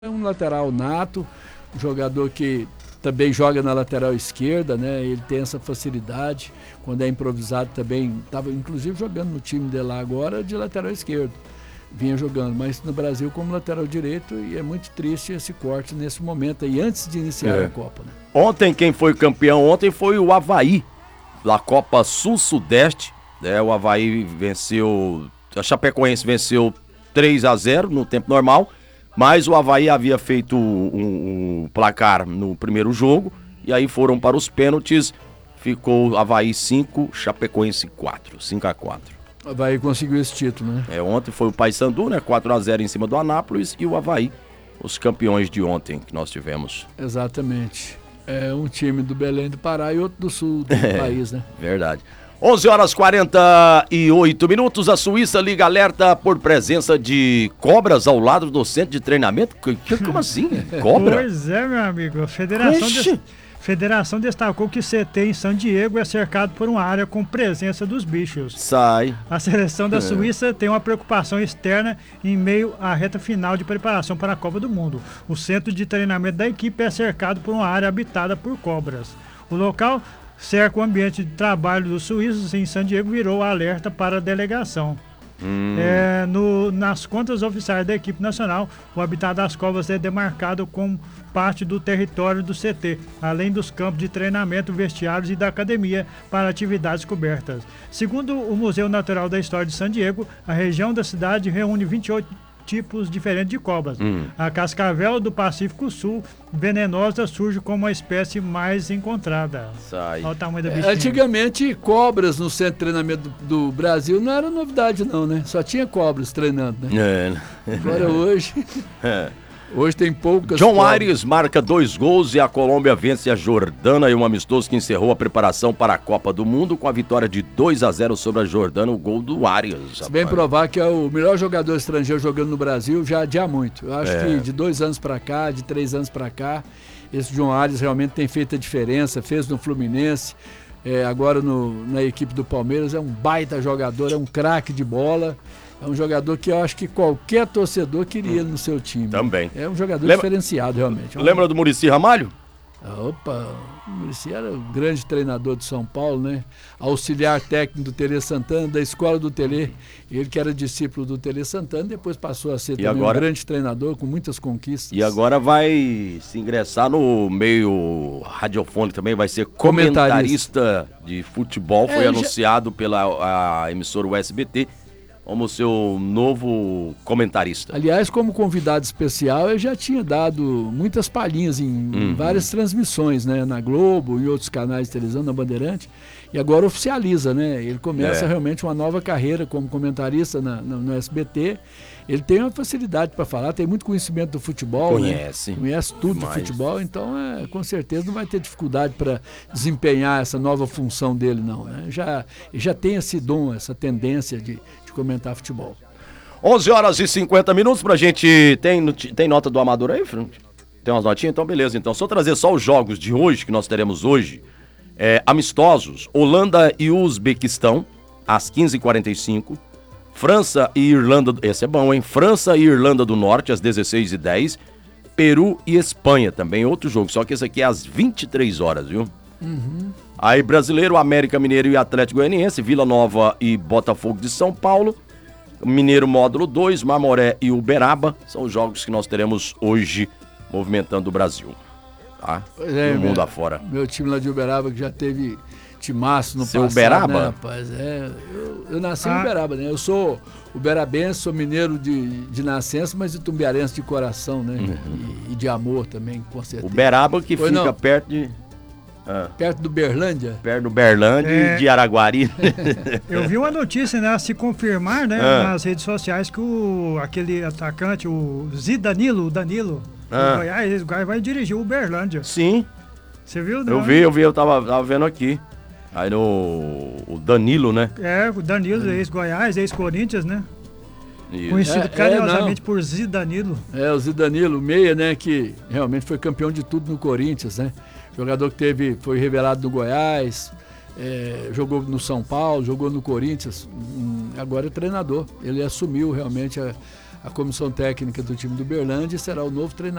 É um lateral nato, um jogador que também joga na lateral esquerda, né? Ele tem essa facilidade, quando é improvisado também, estava inclusive jogando no time dele lá agora de lateral esquerdo, vinha jogando, mas no Brasil como lateral direito, e é muito triste esse corte nesse momento aí, antes de iniciar a Copa, né? Ontem quem foi campeão foi o Avaí, da Copa Sul-Sudeste, né? O Avaí venceu, a Chapecoense venceu 3-0 no tempo normal, mas o Avaí havia feito um placar no primeiro jogo, e aí foram para os pênaltis, ficou Avaí 5, Chapecoense 4, 5-4. O Avaí conseguiu esse título, né? Ontem foi o Paysandu, né, 4-0 em cima do Anápolis, e o Avaí, os campeões de ontem que nós tivemos. Exatamente. É um time do Belém do Pará e outro do sul do país, né? Verdade. 11h48, a Suíça liga alerta por presença de cobras ao lado do centro de treinamento. Como assim? Cobra? Pois é, meu amigo. A Federação destacou que o CT em San Diego é cercado por uma área com presença dos bichos. Sai. A seleção da Suíça tem uma preocupação externa em meio à reta final de preparação para a Copa do Mundo. O centro de treinamento da equipe é cercado por uma área habitada por cobras. O local cerca o ambiente de trabalho dos suíços em San Diego, virou alerta para a delegação. Nas contas oficiais da equipe nacional, o habitat das cobras é demarcado como parte do território do CT, além dos campos de treinamento, vestiários e da academia para atividades cobertas. Segundo o Museu Natural da História de San Diego, a região da cidade reúne 28 tipos diferentes de cobras. A cascavel do Pacífico Sul, venenosa, surge como a espécie mais encontrada. Sai. Olha o tamanho da bichinha. Antigamente, cobras no centro de treinamento do Brasil não era novidade não, né? Só tinha cobras treinando, né? Agora hoje... Hoje tem poucas. John Aires marca 2 gols e a Colômbia vence a Jordânia em um amistoso que encerrou a preparação para a Copa do Mundo com a vitória de 2-0 sobre a Jordânia, o gol do Aires. Se bem provar que é o melhor jogador estrangeiro jogando no Brasil já há muito. Eu acho que de 2 anos para cá, de 3 anos para cá, esse John Aires realmente tem feito a diferença, fez no Fluminense, agora na equipe do Palmeiras, é um baita jogador, é um craque de bola. É um jogador que eu acho que qualquer torcedor queria no seu time. Também. É um jogador diferenciado, realmente. Lembra do Muricy Ramalho? Opa, o Muricy era um grande treinador de São Paulo, né? Auxiliar técnico do Tele Santana, da escola do Tele. Ele que era discípulo do Tele Santana, depois passou a ser também um grande treinador com muitas conquistas. E agora vai se ingressar no meio radiofônico também, vai ser comentarista de futebol. Foi anunciado pela emissora USBT como seu novo comentarista. Aliás, como convidado especial, ele já tinha dado muitas palhinhas em várias transmissões, né? Na Globo, em outros canais de televisão, na Bandeirante, e agora oficializa, né? Ele começa realmente uma nova carreira como comentarista no SBT. Ele tem uma facilidade para falar, tem muito conhecimento do futebol, conhece tudo do futebol, então com certeza não vai ter dificuldade para desempenhar essa nova função dele, não, né? Já tem esse dom, essa tendência de comentar futebol. 11h50 pra gente. Tem nota do Amador aí, Frank? Tem umas notinhas? Então beleza, então só trazer só os jogos de hoje que nós teremos hoje. Amistosos: Holanda e Uzbequistão às 15h45, França e Irlanda, esse é bom, hein? França e Irlanda do Norte às 16h10, Peru e Espanha também, outro jogo, só que esse aqui é às 23h, viu? Aí Brasileiro, América Mineiro e Atlético Goianiense, Vila Nova e Botafogo de São Paulo, Mineiro Módulo 2, Mamoré e Uberaba, são os jogos que nós teremos hoje movimentando o Brasil, tá? No mundo afora. Meu time lá de Uberaba que já teve timaço no passado, Uberaba? né, rapaz? Eu nasci em Uberaba, né? Eu sou uberabense, sou mineiro de nascença, mas itumbiarense de coração, né? E de amor também, com certeza. Uberaba que fica perto de... Perto do Berlândia? Perto do Berlândia e de Araguari. Eu vi uma notícia, né, a se confirmar, né, nas redes sociais que aquele atacante, o Danilo, do Goiás, vai dirigir o Berlândia. Sim. Você viu? Né? Eu vi, eu tava vendo aqui. Aí o Danilo, né? O Danilo, ex-Goiás, ex-Corinthians, né? Isso. Conhecido carinhosamente por Zidanilo. O Zidanilo, meia, né, que realmente foi campeão de tudo no Corinthians, né? Jogador que foi revelado no Goiás, jogou no São Paulo, jogou no Corinthians, agora é treinador. Ele assumiu realmente a comissão técnica do time do Uberlândia e será o novo treinador